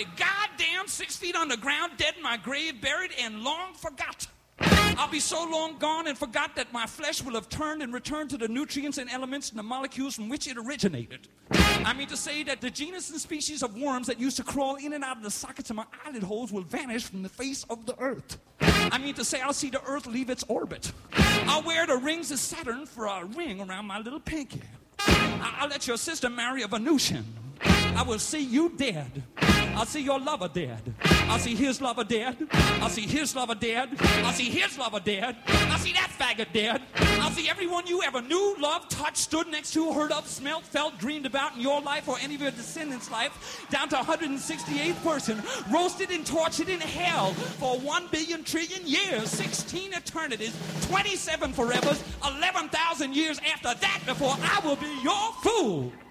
be goddamn 6 feet underground, dead in my grave, buried and long forgot. I'll be so long gone and forgot that my flesh will have turned and returned to the nutrients and elements and the molecules from which it originated. I mean to say that the genus and species of worms that used to crawl in and out of the sockets of my eyelid holes will vanish from the face of the earth. I mean to say I'll see the earth leave its orbit. I'll wear the rings of Saturn for a ring around my little pinky. I'll let your sister marry a Venusian. I will see you dead. I'll see your lover dead. I'll see his lover dead. I'll see his lover dead. I'll see his lover dead. I'll see that faggot dead. I'll see everyone you ever knew, loved, touched, stood next to, heard of, smelt, felt, dreamed about in your life or any of your descendants' life, down to 168th person, roasted and tortured in hell for 1 billion trillion years, 16 eternities, 27 forevers, 11,000 years after that before I will be your fool.